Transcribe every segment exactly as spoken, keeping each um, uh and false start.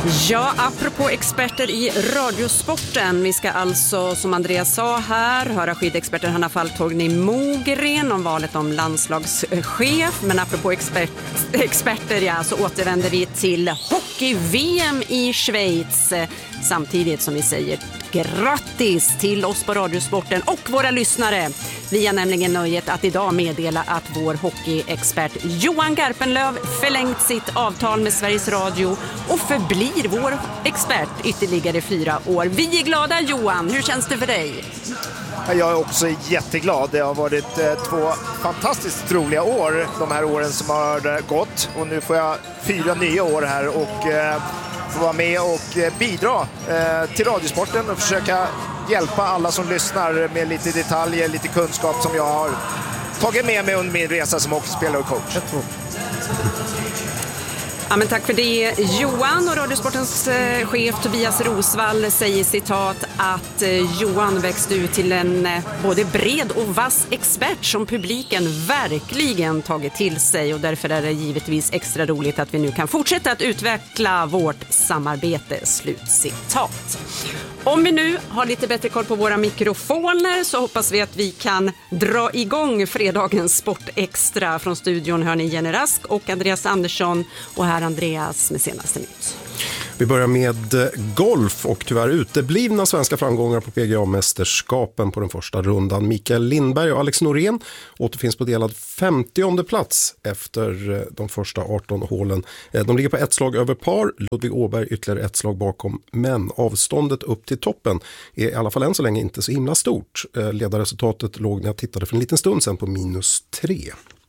Ja, apropå experter i radiosporten. Vi ska alltså, som Andreas sa här, höra skidexperten Hanna Faltågni Mogren om valet om landslagschef. Men apropå expert, experter, ja, så återvänder vi till hockey-V M i Schweiz. Samtidigt som vi säger grattis till oss på radiosporten och våra lyssnare. Vi har nämligen nöjet att idag meddela att vår hockeyexpert Johan Garpenlöv förlängt sitt avtal med Sveriges Radio och förblir vår expert ytterligare fyra år. Vi är glada, Johan. Hur känns det för dig? Jag är också jätteglad. Det har varit eh, två fantastiskt roliga år de här åren som har gått. Och nu får jag fyra nya år här och eh, får vara med och eh, bidra eh, till radiosporten och försöka hjälpa alla som lyssnar med lite detaljer, lite kunskap som jag har tagit med mig under min resa som hockeyspelare och coach. Ja, men tack för det, Johan. Och radiosportens eh, chef Tobias Rosvall säger citat att eh, Johan växte ut till en eh, både bred och vass expert som publiken verkligen tagit till sig, och därför är det givetvis extra roligt att vi nu kan fortsätta att utveckla vårt samarbete, slutcitat. Om vi nu har lite bättre koll på våra mikrofoner så hoppas vi att vi kan dra igång fredagens Sportextra. Från studion hör ni Jenny Rask och Andreas Andersson, och här Andreas med senaste nytt. Vi börjar med golf och tyvärr uteblivna svenska framgångar på P G A-mästerskapen på den första rundan. Mikael Lindberg och Alex Norén återfinns på delad femtionde plats efter de första arton hålen. De ligger på ett slag över par, Ludvig Åberg ytterligare ett slag bakom, men avståndet upp till toppen är i alla fall än så länge inte så himla stort. Ledarresultatet låg när jag tittade för en liten stund sedan på minus tre.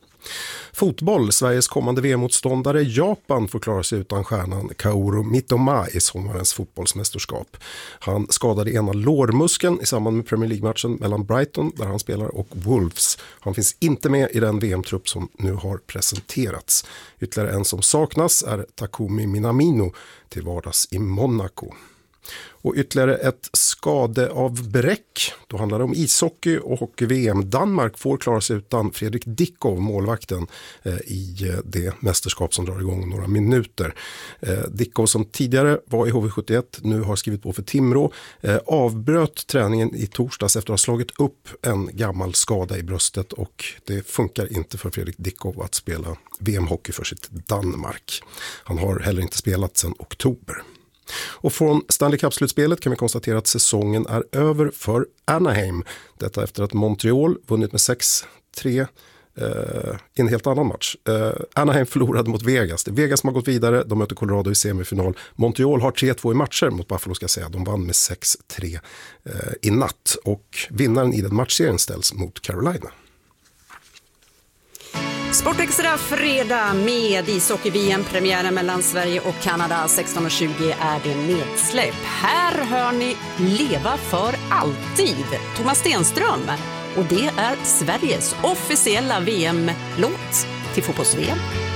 Fotboll, Sveriges kommande V M-motståndare Japan får klara sig utan stjärnan Kaoru Mitoma i sommarens fotbollsmästerskap. Han skadade ena lårmuskeln i samband med Premier League-matchen mellan Brighton, där han spelar, och Wolves. Han finns inte med i den V M-trupp som nu har presenterats. Ytterligare en som saknas är Takumi Minamino, till vardags i Monaco. Och ytterligare ett skadeavbräck. Då handlar det om ishockey och hockey-V M. Danmark får klara sig utan Fredrik Dickov, målvakten, eh, i det mästerskap som drar igång några minuter. Eh, Dickov, som tidigare var i H V sjuttioett, nu har skrivit på för Timrå, eh, avbröt träningen i torsdags efter att ha slagit upp en gammal skada i bröstet, och det funkar inte för Fredrik Dickov att spela V M-hockey för sitt Danmark. Han har heller inte spelat sedan oktober. Och från Stanley Cup-slutspelet kan vi konstatera att säsongen är över för Anaheim. Detta efter att Montreal vunnit med sex tre eh, i en helt annan match. Eh, Anaheim förlorade mot Vegas. Det är Vegas som har gått vidare, de möter Colorado i semifinal. Montreal har tre två i matcher mot Buffalo, ska jag säga. De vann med sex tre eh, i natt, och vinnaren i den matchserien ställs mot Carolina. Sportextra fredag med ishockey-V M-premiären mellan Sverige och Kanada. sexton och tjugo är det nedsläpp. Här hör ni Leva för alltid, Thomas Stenström. Och det är Sveriges officiella V M-låt till fotbolls-V M.